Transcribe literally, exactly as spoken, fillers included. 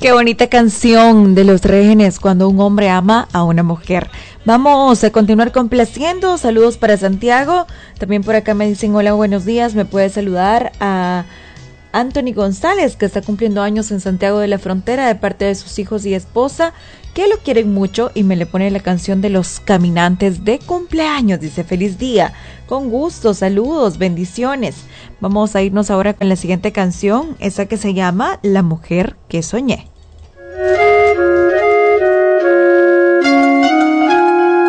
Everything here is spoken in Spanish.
Qué bonita canción de Los Régenes, cuando un hombre ama a una mujer. Vamos a continuar complaciendo. Saludos para Santiago. También por acá me dicen hola, buenos días. Me puede saludar a Anthony González, que está cumpliendo años en Santiago de la Frontera, de parte de sus hijos y esposa, que lo quieren mucho, y me le pone la canción de Los Caminantes de cumpleaños. Dice feliz día, con gusto, saludos, bendiciones. Vamos a irnos ahora con la siguiente canción, esa que se llama La Mujer que Soñé.